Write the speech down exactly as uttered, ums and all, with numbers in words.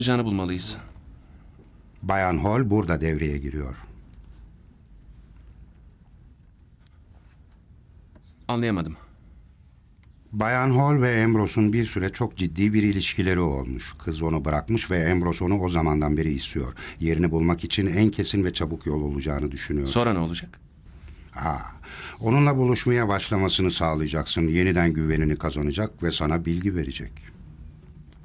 Canı bulmalıyız. Bayan Hall burada devreye giriyor. Anlayamadım. Bayan Hall ve Ambros'un bir süre çok ciddi bir ilişkileri olmuş. Kız onu bırakmış ve Ambrose onu o zamandan beri istiyor. Yerini bulmak için en kesin ve çabuk yol olacağını düşünüyor. Sonra ne olacak? Ha, onunla buluşmaya başlamasını sağlayacaksın. Yeniden güvenini kazanacak ve sana bilgi verecek.